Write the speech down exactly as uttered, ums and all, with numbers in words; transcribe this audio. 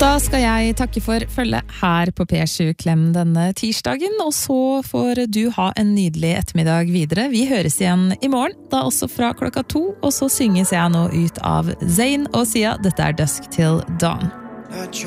Da skal jeg takke for følget her på P sju Klem denne tirsdagen, og så får du ha en nydelig ettermiddag videre. Vi høres igjen i morgen, da også fra klokka to, og så synges jeg nå ut av Zayn og Sia. Dette er Dusk Till Dawn.